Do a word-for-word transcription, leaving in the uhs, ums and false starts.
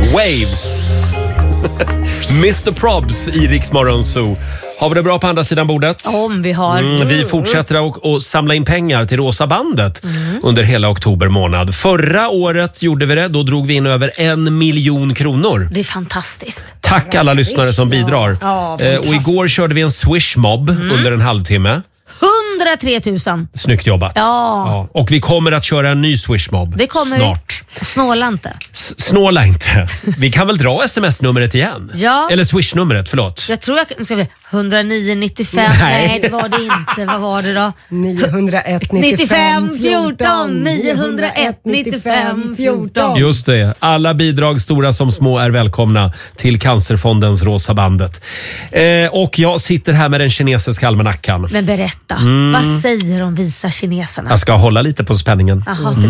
Waves. mister Probs i Rix Morgon Zoo. Har vi det bra på andra sidan bordet? Om vi har. Mm, vi fortsätter att, att samla in pengar till Rosa bandet mm. under hela oktober månad. Förra året gjorde vi det. Då drog vi in över en miljon kronor. Det är fantastiskt. Tack alla lyssnare som bidrar. Ja, eh, och igår körde vi en Swish-mob mm. under en halvtimme. hundratre tusen. Snyggt jobbat. Ja. Ja. Och vi kommer att köra en ny Swish-mob det kommer snart. Vi. Snåla inte. S- snåla inte. Vi kan väl dra sms-numret igen? Ja. Eller Swish-numret, förlåt. Jag tror jag ska vi etthundranio nittiofem. Nej. Nej, det var det inte. Vad var det då? niohundraett nittiofem fjorton. niohundraett nittiofem fjorton. Just det. Alla bidrag, stora som små, är välkomna till Cancerfondens Rosa bandet. Eh, och jag sitter här med den kinesiska almanackan. Men berätta, Mm. vad säger de visa kineserna? Jag ska hålla lite på spänningen. Aha, mm.